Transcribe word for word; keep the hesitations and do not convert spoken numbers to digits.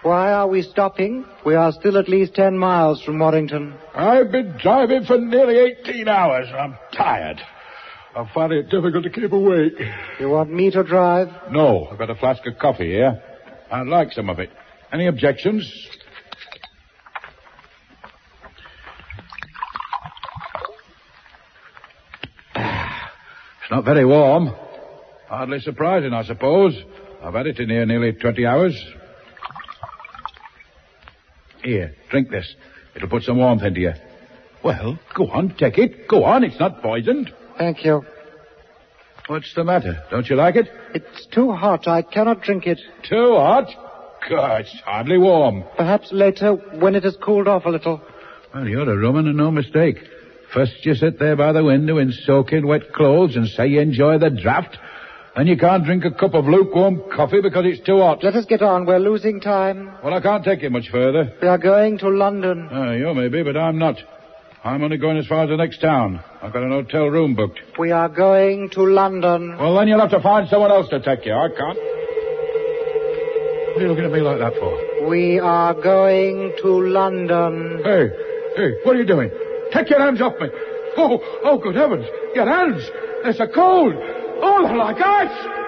Why are we stopping? We are still at least ten miles from Warrington. I've been driving for nearly eighteen hours. I'm tired. I'm finding it difficult to keep awake. You want me to drive? No, I've got a flask of coffee here. I'd like some of it. Any objections? It's not very warm. Hardly surprising, I suppose. I've had it in here nearly twenty hours. Here, drink this. It'll put some warmth into you. Well, go on, take it. Go on, it's not poisoned. Thank you. What's the matter? Don't you like it? It's too hot. I cannot drink it. Too hot? God, it's hardly warm. Perhaps later, when it has cooled off a little. Well, you're a rum and no mistake. First you sit there by the window in soaking wet clothes and say you enjoy the draught. Then you can't drink a cup of lukewarm coffee because it's too hot. Let us get on. We're losing time. Well, I can't take you much further. We are going to London. Uh, you may be, but I'm not. I'm only going as far as the next town. I've got an hotel room booked. We are going to London. Well, then you'll have to find someone else to take you. I can't. What are you looking at me like that for? We are going to London. Hey, hey, what are you doing? Take your hands off me. Oh, oh, good heavens. Your hands. They're so cold. Oh, they're like ice.